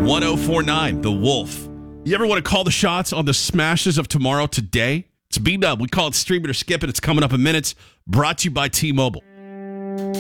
1049, The Wolf. You ever want to call the shots on the smashes of tomorrow today? It's B-Dub. We call it Stream It or Skip It. It's coming up in minutes. Brought to you by T-Mobile.